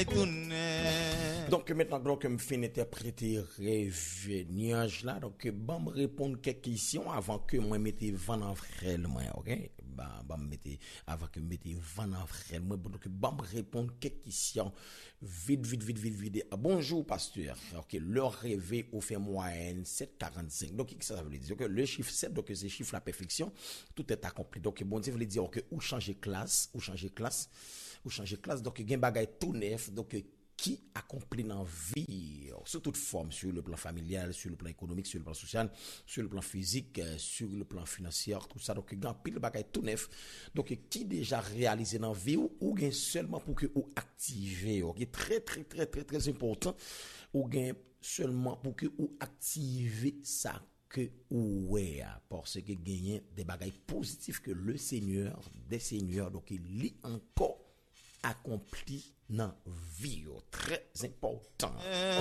Donc maintenant donc me fin interpréter revenir là donc bon me répondre quelques questions avant que moi mette vent en frêle moi OK bah me mette avant que mette vent en frêle moi donc bon me répondre quelques questions vite. Bonjour pasteur. OK l'heure rêvée au fait moyenne 7:45. Donc qu'est-ce que ça veut dire que le chiffre 7 donc c'est chiffre la perfection tout est accompli. Donc bon Dieu veut dire que ou changer classe donc gen bagay tout neuf donc qui accomplit dans vie sous toute forme sur le plan familial, sur le plan économique, sur le plan social, sur le plan physique, sur le plan financier, tout ça donc grand pile bagay tout neuf donc qui déjà réalisé dans vie ou gen seulement pour que ou activer OK très important ou gen seulement pour que ou activer ça que ouais parce que gagner des bagailles positifs que le Seigneur des seigneurs donc il lit encore accompli dans vie très important.